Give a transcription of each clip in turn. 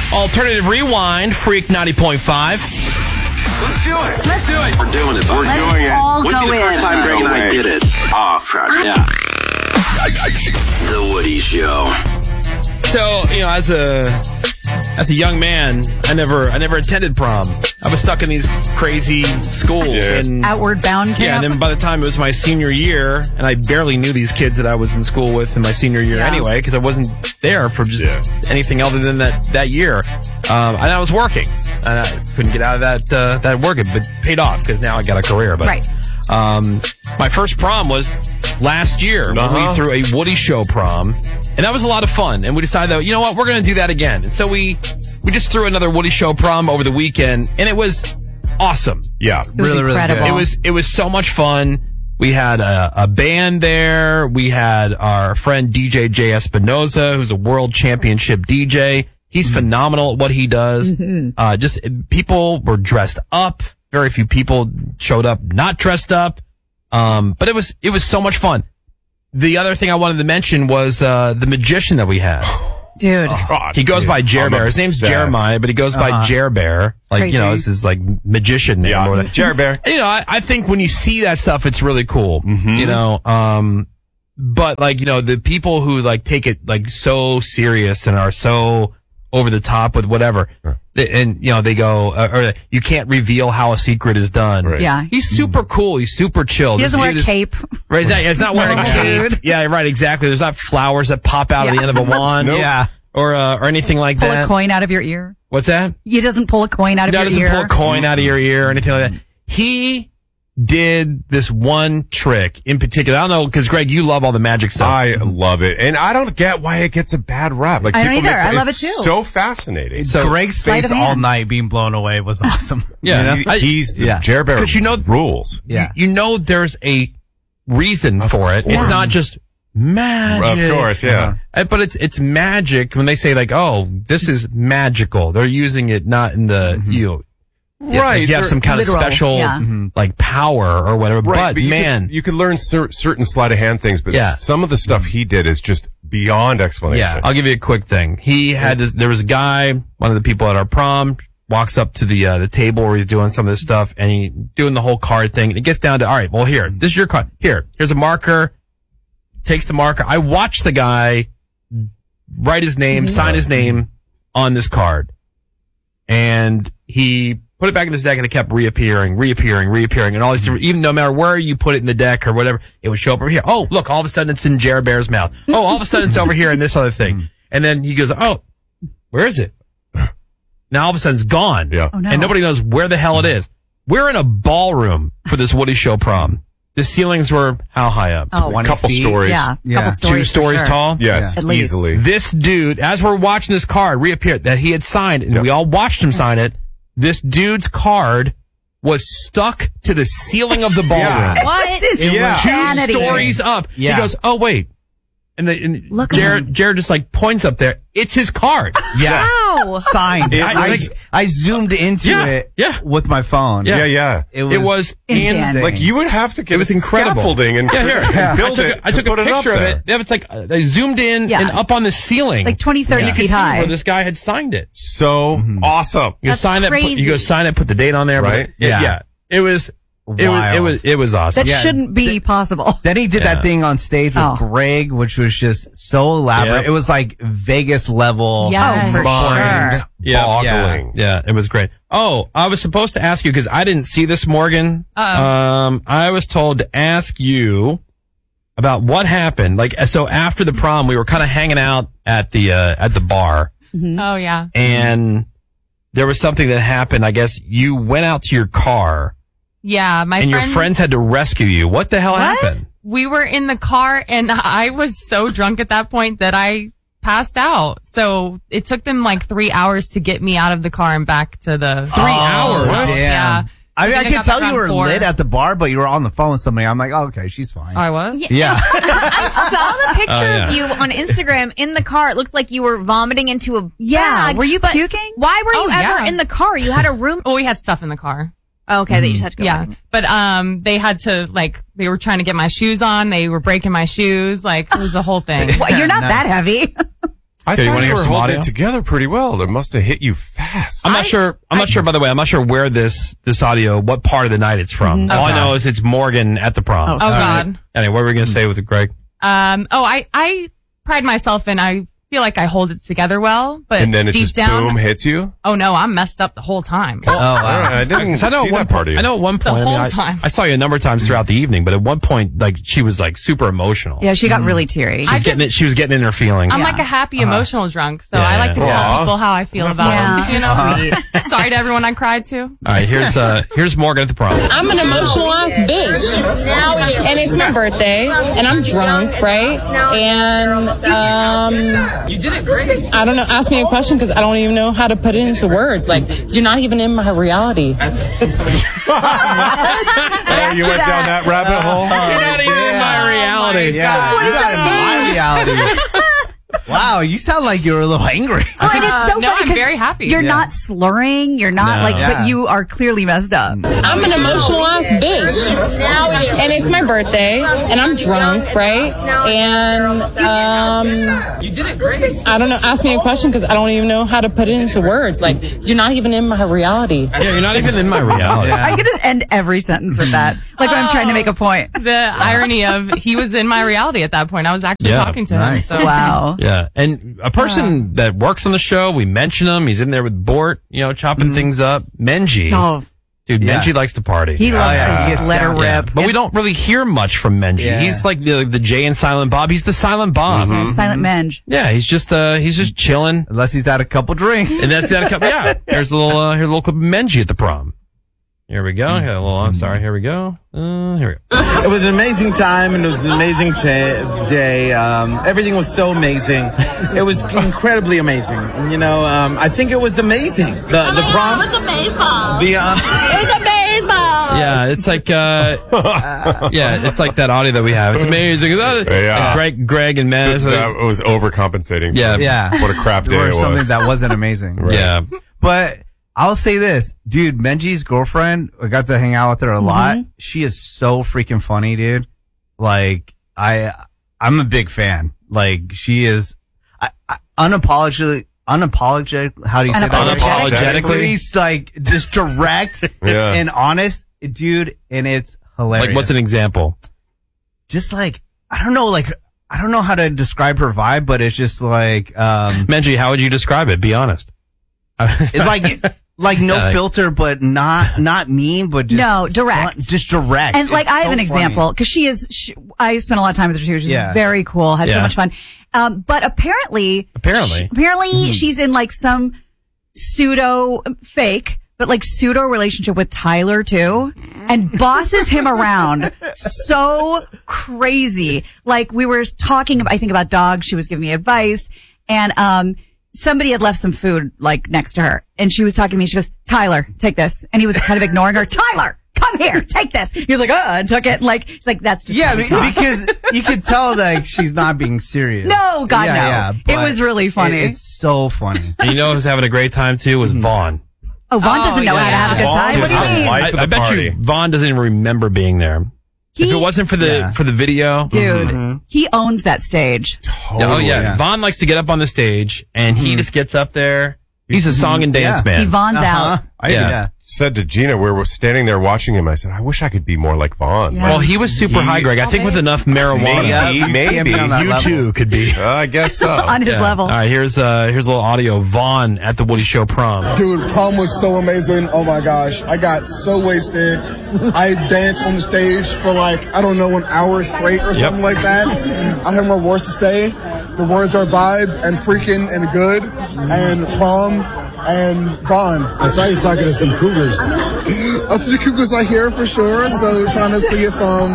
Alternative Rewind, Freak 90.5. Let's do it. Let's do it. We're doing it. We're doing it. All Wouldn't go be the first in. time Greg and I did it. Oh, crap. Yeah. The Woody Show. So, as a young man, I never attended prom. I was stuck in these crazy schools. And Outward bound camp. yeah, and then by the time it was my senior year, and I barely knew these kids that I was in school with in my senior year anyway, because I wasn't there for just anything other than that year. And I was working, and I couldn't get out of that work, but paid off because now I got a career. But Right. my first prom was last year. We threw a Woody Show prom, and that was a lot of fun. And we decided that, you know what, we're going to do that again. And so we just threw another Woody Show prom over the weekend, and it was awesome. Yeah, It was incredible. Really good. It was so much fun. We had a band there. We had our friend DJ Jay Espinoza, who's a world championship DJ. He's phenomenal at what he does. Just people were dressed up. Very few people showed up not dressed up. But it was so much fun. The other thing I wanted to mention was the magician that we had. Dude. He goes by Jer Bear. His name's Jeremiah, but he goes by Jer Bear. Like, this is like magician name. Yeah, Jer Bear. I think when you see that stuff, it's really cool. But like, the people who like take it like so serious and are so over the top with whatever. And, they go, or you can't reveal how a secret is done. Right. Yeah. He's super cool. He's super chill. He doesn't wear a cape. Right, it's not wearing a cape. Yeah, right, exactly. There's not flowers that pop out at the end of a wand. Nope. Yeah. Or anything like Pull that. a coin out of your ear. What's that? He doesn't pull a coin out of your ear. He doesn't pull a coin out of your ear or anything like that. He did this one trick in particular. I don't know, because Greg, you love all the magic stuff. I love it, and I don't get why it gets a bad rap. Like, I don't people either. I love it it's too. So fascinating. So Greg's Sleight face of all hand. night being blown away was awesome. Yeah. He's the Jer Bear rules. Yeah. There's a reason for it. It's not just magic. Of course, yeah. But it's magic when they say like, oh, this is magical. They're using it not in the, Right. You have some kind literal, of special, like power or whatever. Right, But man, you could learn certain sleight of hand things, but some of the stuff he did is just beyond explanation. yeah, I'll give you a quick thing. He had this, there was a guy, one of the people at our prom, walks up to the table where he's doing some of this stuff, and he doing the whole card thing, and it gets down to, all right, well, here, this is your card. Here's a marker. Takes the marker. I watched the guy write his name, sign his name on this card, and he put it back in his deck, and it kept reappearing, and all these different, even no matter where you put it in the deck or whatever, it would show up over here. Oh, look, all of a sudden it's in Jer Bear's mouth. Oh, all of a sudden it's over here in this other thing. And then he goes, oh, where is it? Now all of a sudden it's gone. Yeah. Oh, no. And nobody knows where the hell it is. We're in a ballroom for this Woody Show prom. The ceilings were how high up? Oh, A couple stories. Yeah. Yeah. Couple stories. 2 stories for sure. tall? Yes, At least. easily. This dude, as we're watching this card reappear that he had signed, and we all watched him sign it, this dude's card was stuck to the ceiling of the ballroom. What? This is Yeah. 2 insanity. stories up. Yeah. He goes, oh, wait. And Look at Jared just like points up there. It's his card. Yeah. Wow. Signed. I zoomed into it with my phone. Yeah. It was Insane. Like, you would have to get It was incredible. scaffolding and and build it. I took put a it up picture of there. it. Yeah, it's like they zoomed in Yeah. and up on the ceiling. Like 20, 30 You could feet see high. where this guy had signed it. So awesome. You go That's sign it. crazy. You go sign it. Put the date on there. Right? But yeah. It was. Wild. It was awesome. That shouldn't be possible. Then he did that thing on stage with Greg, which was just so elaborate. Yep. It was like Vegas level. Yes. For mind sure. Boggling. Yeah, it was great. Oh, I was supposed to ask you because I didn't see this, Morgan. I was told to ask you about what happened. Like, so after the prom, we were kind of hanging out at the bar, Oh, yeah. and there was something that happened. I guess you went out to your car, Yeah, and your friends had to rescue you. What the hell happened? We were in the car, and I was so drunk at that point that I passed out. So it took them like 3 hours to get me out of the car and back to the 3 hours? hotel. Damn. Yeah. I think could tell got you were around 4. lit at the bar, but you were on the phone with somebody. I'm like, oh, okay, she's fine. Oh, I was? Yeah. I saw the picture yeah. of you on Instagram in the car. It looked like you were vomiting into a bag. Were you but puking? Why were you Oh, ever yeah. in the car? You had a room. Well, we had stuff in the car. Oh, okay, that you just had to go. Yeah. back. But, they had to, like, they were trying to get my shoes on. They were breaking my shoes. Like, it was the whole thing. Well, you're not that heavy. I Okay, you thought wanna you hear were some holding audio? it together pretty well. It must have hit you fast. I'm not sure. By the way, I'm not sure where this audio, what part of the night it's from. All I know is it's Morgan at the prom. Oh, God. Anyway, what were we going to say with Greg? I pride myself in, I feel like I hold it together well, but And then it deep just down, boom hits you. oh no, I'm messed up the whole time. Oh, wow. I didn't see I know at one that part of you. I know at one point. The whole I time. I saw you a number of times throughout the evening, but at one point, like she was like super emotional. Yeah, she got really teary. She was getting in her feelings. I'm like a happy emotional drunk, so Yeah, I like to yeah. tell Aw. people how I feel about Yeah, them. You know, sweet. sorry to everyone I cried to. All right, here's Morgan at the prom. I'm an emotional ass bitch. And it's my birthday, and I'm drunk, right? And, I don't know, ask me a question because I don't even know how to put it into words. Like, you're not even in my reality. Oh, you went down that rabbit hole? You're not even in my reality. Yeah, What you does got that in my reality. Wow, you sound like you're a little angry. Oh, and it's so no, funny I'm 'cause very happy. You're Yeah. not slurring. You're not No. like, Yeah. but you are clearly messed up. I'm an emotional ass bitch. And it's my birthday, and I'm drunk, right? And, I don't know, ask me a question because I don't even know how to put it into words. Like, you're not even in my reality. Yeah, you're not even in my reality. I'm going to end every sentence with that. Like when I'm trying to make a point. The irony of he was in my reality at that point. I was actually Yeah, talking to him. nice. So Wow. Yeah, and a person that works on the show, we mention him. He's in there with Bort, chopping things up. Menji, Oh, dude, Yeah. Menji likes to party. he loves yeah. to He just gets let her down. Yeah, rip. but we don't really hear much from Menji. Yeah. He's like the Jay and Silent Bob. He's the Silent Bob. Silent Menge. Yeah, he's just chilling. Unless he's had a couple drinks. And that's that. Yeah, here's a little clip of Menji at the prom. Here we go. I'm sorry. Here we go. Here we go. It was an amazing time and it was an amazing day. Everything was so amazing. It was incredibly amazing. And, I think it was amazing. The prom. It was a baseball. The It was a baseball. Yeah, it's like it's like that audio that we have. It's amazing. Yeah. And Greg and Matt. That was overcompensating. Yeah. for Yeah. What a crap day Or it something was. that wasn't amazing. Yeah. But I'll say this, dude, Menji's girlfriend, I got to hang out with her a lot. She is so freaking funny, dude. Like, I'm a big fan. Like, she is unapologetic, how do you say that? Unapologetically? She's like, just direct Yeah. and honest, dude, and it's hilarious. Like, what's an example? Just like, I don't know how to describe her vibe, but it's just like, Menji, how would you describe it? Be honest. it's like no Yeah, like- filter, but not mean, but just No, direct. just direct. And like, It's I have so an funny. example because I spent a lot of time with her too. She's Yeah. very cool. Had so Yeah. much fun. But apparently she's in like some pseudo fake, but like pseudo relationship with Tyler too, and bosses him around so crazy. Like we were talking, I think about dogs. She was giving me advice, and somebody had left some food like next to her, and she was talking to me. She goes, "Tyler, take this," and he was kind of ignoring her. Tyler, come here, take this. He was like, and took it. Like she's like, "That's just how we talk." because you could tell like she's not being serious. No, God, no. Yeah, It was really funny. It's so funny. And you know who's having a great time too was Vaughn. Oh, Vaughn doesn't know how to have a good Vaughn time. What do you just mean? life of the I bet party. you Vaughn doesn't even remember being there. If it wasn't for the video, Dude, he owns that stage. oh yeah, yeah. Vaughn likes to get up on the stage and he just gets up there. He's a song and dance Yeah. man. He Vaughn's out. I said to Gina, we were standing there watching him. I said, I wish I could be more like Vaughn. Yeah. Well, he was super high, Greg. I think with enough marijuana, Maybe. on that you level. too could be. I guess so. On his Yeah. level. All right, here's a little audio. Vaughn at the Woody Show prom. Dude, prom was so amazing. Oh my gosh. I got so wasted. I danced on the stage for like, I don't know, an hour straight or something like that. I have more words to say. The words are vibe and freaking and good and prom and Vaughn. I saw you talking to some cougars. A few cougars are here for sure. So trying to see if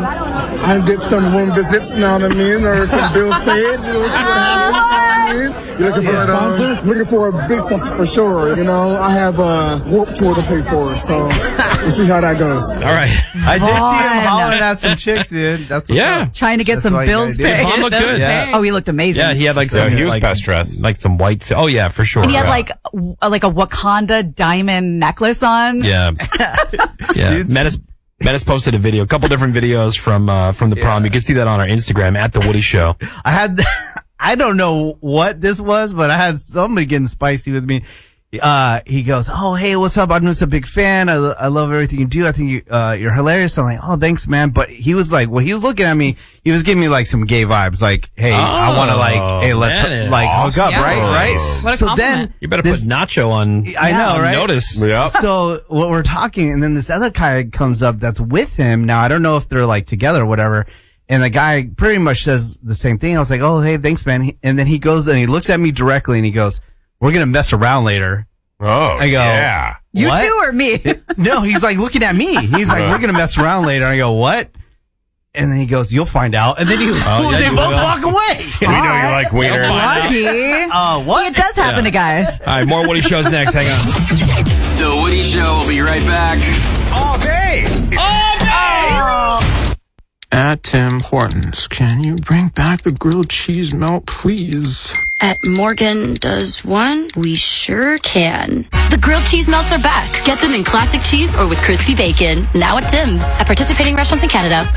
I can get some room visits, you know what I mean, or some bills paid. You know, see what happens. You know what I mean? You're looking for a sponsor? Looking for a big sponsor for sure. You know, I have a Warped Tour to pay for, so we'll see how that goes. All right. I did see him Vaughn. hollering at some chicks, dude. That's what's up. Trying to get That's some what you bills gotta do. paid. Vaughn looked good. Yeah. Oh, he looked amazing. Yeah, he had like some. he was like, best dressed. like some white. Oh yeah, for sure. And he had Yeah. like a Wakanda diamond necklace on. Yeah. Yeah. Dude, Menace posted a video, a couple different videos from the prom. You can see that on our Instagram at The Woody Show. I I don't know what this was, but I had somebody getting spicy with me. He goes, "Oh, hey, what's up? I'm just a big fan. I love everything you do. I think you're hilarious." I'm like, "Oh, thanks, man." But he was like, when he was looking at me, he was giving me like some gay vibes. Like, "Hey, I want to let's hook up, right?" What a so compliment. then You better put Nacho on. I know, right? Notice. Yeah. So what we're talking, and then this other guy comes up that's with him. Now I don't know if they're like together or whatever. And the guy pretty much says the same thing. I was like, "Oh, hey, thanks, man." And then he goes and he looks at me directly and he goes, "We're gonna mess around later." Oh, I go, yeah. You "What?" two or me? No, he's like looking at me. He's like, "We're gonna mess around later." I go, "What?" And then he goes, "You'll find out." And then they both walk away. We know you like wiener. Lucky. What? See, it does happen to guys. All right, more Woody Shows next. Hang on. The Woody Show will be right back. All day. At Tim Hortons, can you bring back the grilled cheese melt, please? At Morgan Does One, we sure can. The grilled cheese melts are back. Get them in classic cheese or with crispy bacon. Now at Tim's. At participating restaurants in Canada.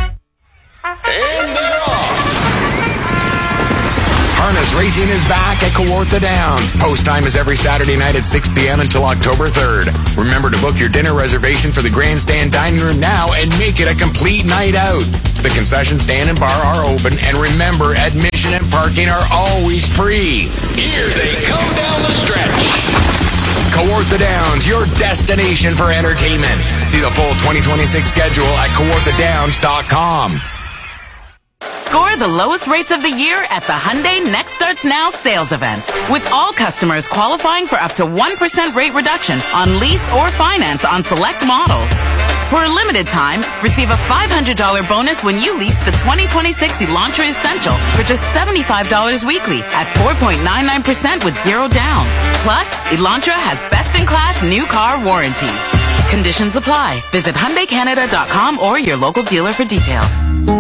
Harness Racing is back at Kawartha Downs. Post time is every Saturday night at 6 p.m. until October 3rd. Remember to book your dinner reservation for the grandstand dining room now and make it a complete night out. The concession stand and bar are open, and remember, admission and parking are always free. Here they come down the stretch. Kawartha Downs, your destination for entertainment. See the full 2026 schedule at kawarthadowns.com. Score the lowest rates of the year at the Hyundai Next Starts Now sales event, with all customers qualifying for up to 1% rate reduction on lease or finance on select models. For a limited time, receive a $500 bonus when you lease the 2026 Elantra Essential for just $75 weekly at 4.99% with zero down. Plus, Elantra has best-in-class new car warranty. Conditions apply. Visit HyundaiCanada.com or your local dealer for details.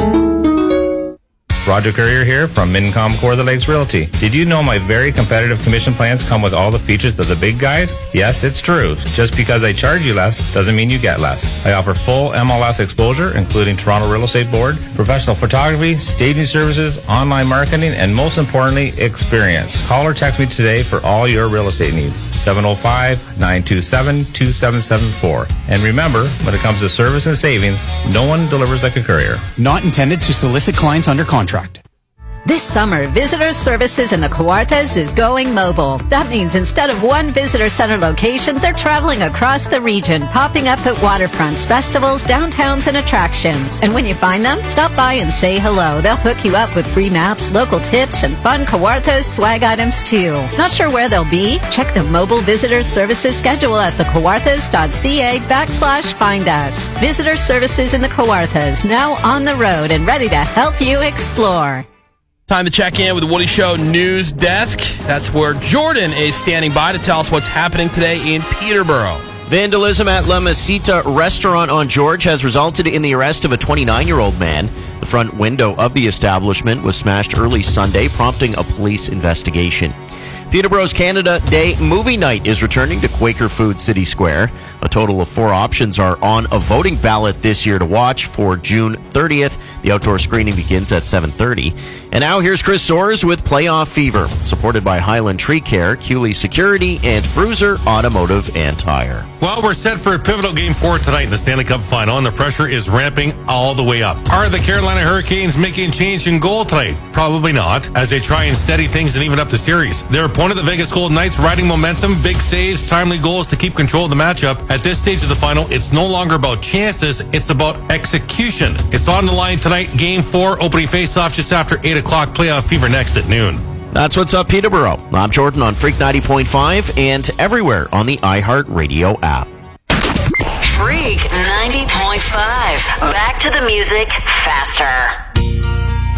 Roger Courier here from Mincom Kawartha Lakes Realty. Did you know my very competitive commission plans come with all the features of the big guys? Yes, it's true. Just because I charge you less doesn't mean you get less. I offer full MLS exposure, including Toronto Real Estate Board, professional photography, staging services, online marketing, and most importantly, experience. Call or text me today for all your real estate needs. 705-927-2774. And remember, when it comes to service and savings, no one delivers like a courier. Not intended to solicit clients under contract. This summer, Visitor Services in the Kawarthas is going mobile. That means instead of one visitor center location, they're traveling across the region, popping up at waterfronts, festivals, downtowns, and attractions. And when you find them, stop by and say hello. They'll hook you up with free maps, local tips, and fun Kawarthas swag items too. Not sure where they'll be? Check the mobile Visitor Services schedule at thekawarthas.ca/find us. Visitor Services in the Kawarthas, now on the road and ready to help you explore. Time to check in with the Woody Show News Desk. That's where Jordan is standing by to tell us what's happening today in Peterborough. Vandalism at La Mesita restaurant on George has resulted in the arrest of a 29-year-old man. The front window of the establishment was smashed early Sunday, prompting a police investigation. Peterborough's Canada Day Movie Night is returning to Quaker Food City Square. A total of 4 options are on a voting ballot this year to watch for June 30th. The outdoor screening begins at 7:30. And now here's Chris Soares with Playoff Fever, supported by Highland Tree Care, Cooley Security, and Bruiser Automotive and Tire. Well, we're set for a pivotal Game 4 tonight in the Stanley Cup Final, and the pressure is ramping all the way up. Are the Carolina Hurricanes making a change in goal tonight? Probably not, as they try and steady things and even up the series. Their opponent, the Vegas Golden Knights, riding momentum, big saves, timely goals to keep control of the matchup. At this stage of the final, it's no longer about chances, it's about execution. It's on the line tonight, Game 4, opening face-off just after 8 o'clock. Playoff Fever next at noon. That's what's up, Peterborough. I'm Jordan on Freak 90.5 and everywhere on the iHeartRadio app. Freak 90.5. Back to the music faster.